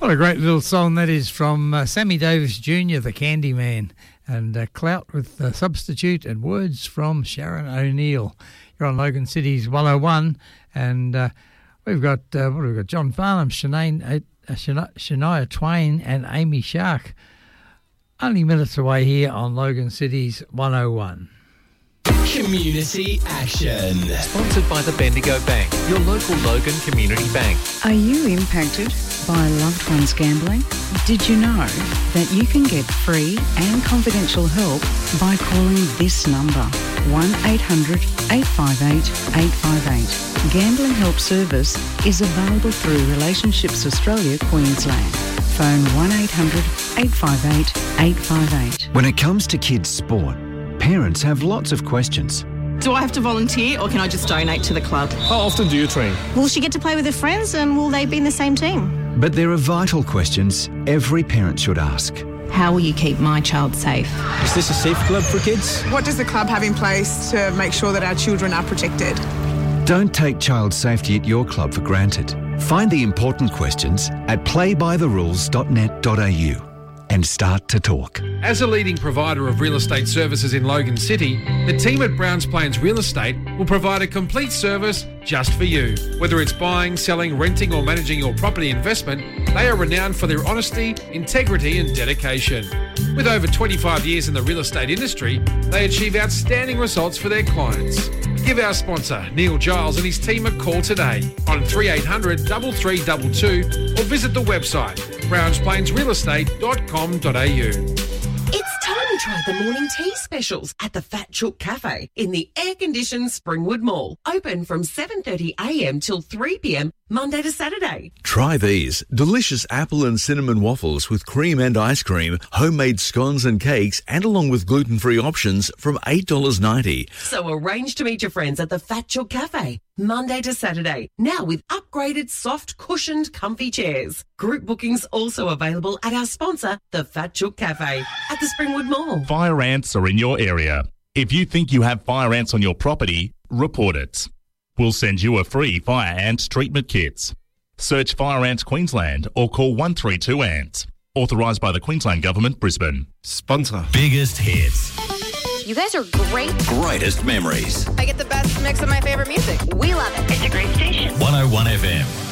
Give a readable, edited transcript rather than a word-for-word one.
What a great little song that is from Sammy Davis Jr., the Candyman, and Clout with the Substitute and words from Sharon O'Neill. You're on Logan City's 101, and we've got John Farnham, Shania Twain and Amy Shark. Only minutes away here on Logan City's 101. Community Action. Sponsored by the Bendigo Bank, your local Logan Community Bank. Are you impacted by loved ones gambling? Did you know that you can get free and confidential help by calling this number, 1-800-858-858. Gambling Help Service is available through Relationships Australia, Queensland. Phone 1-800-858-858. When it comes to kids' sport, parents have lots of questions. Do I have to volunteer or can I just donate to the club? How often do you train? Will she get to play with her friends and will they be in the same team? But there are vital questions every parent should ask. How will you keep my child safe? Is this a safe club for kids? What does the club have in place to make sure that our children are protected? Don't take child safety at your club for granted. Find the important questions at playbytherules.net.au and start to talk. As a leading provider of real estate services in Logan City, the team at Browns Plains Real Estate will provide a complete service just for you. Whether it's buying, selling, renting or managing your property investment, they are renowned for their honesty, integrity and dedication. With over 25 years in the real estate industry, they achieve outstanding results for their clients. Give our sponsor, Neil Giles and his team a call today on 3800 3322 or visit the website brownsplainsrealestate.com.au. It's time to try the morning tea specials at the Fat Chook Cafe in the air-conditioned Springwood Mall. Open from 7:30am till 3pm, Monday to Saturday. Try these delicious apple and cinnamon waffles with cream and ice cream, homemade scones and cakes, and along with gluten-free options from $8.90. So arrange to meet your friends at the Fat Chook Cafe, Monday to Saturday, now with upgraded soft cushioned comfy chairs. Group bookings also available at our sponsor, the Fat Chook Cafe at the Springwood Mall. Fire ants are in your area. If you think you have fire ants on your property, report it. We'll send you a free fire ant treatment kit. Search Fire Ants Queensland or call 132 Ants. Authorised by the Queensland Government, Brisbane. Sponsor. Biggest hits. You guys are great. Greatest memories. I get the best mix of my favorite music. We love it. It's a great station. 101 FM.